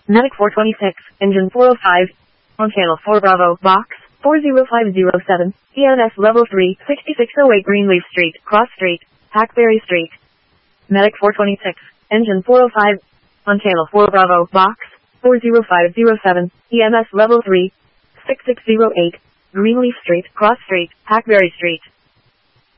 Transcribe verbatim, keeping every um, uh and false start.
Medic four twenty-six, engine four oh five. On channel four Bravo, box four zero five zero seven, E M S level three, sixty-six oh eight Greenleaf Street, Cross Street, Hackberry Street. Medic four twenty-six, engine four oh five. On channel four Bravo, box four zero five zero seven, E M S level three, sixty-six oh eight, Greenleaf Street, Cross Street, Hackberry Street.